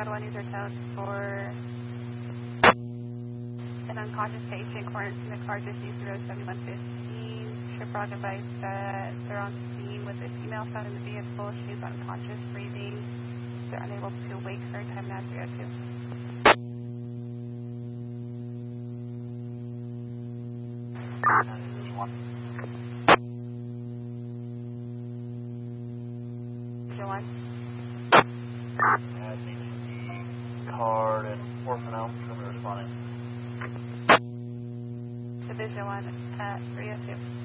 Got one user tone for an unconscious patient cornered in the car just used 07115. Shiprock advised that they're on scene with a female found in the vehicle. She's unconscious, breathing. They're unable to wake her. Time now 302. Card and Orphanel, responding. Division 1 at 302.